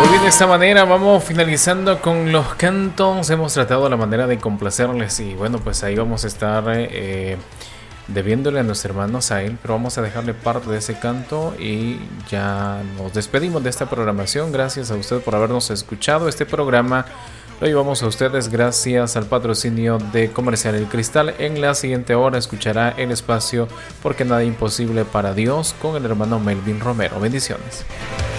Muy bien, de esta manera vamos finalizando con los cantos. Hemos tratado la manera de complacerles y bueno, pues ahí vamos a estar debiéndole a nuestros hermanos a él, pero vamos a dejarle parte de ese canto y ya nos despedimos de esta programación. Gracias a usted por habernos escuchado. Este programa lo llevamos a ustedes gracias al patrocinio de Comercial El Cristal. En la siguiente hora escuchará el espacio Porque nada imposible para Dios con el hermano Melvin Romero. Bendiciones.